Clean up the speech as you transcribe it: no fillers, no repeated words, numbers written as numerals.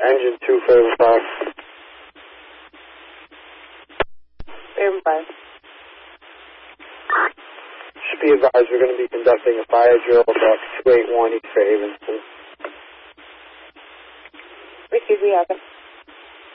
Engine 2, Fairhaven 5. Fairhaven 5. Should be advised we're going to be conducting a fire drill about 281 East Fairhaven. Excuse me, Arthur.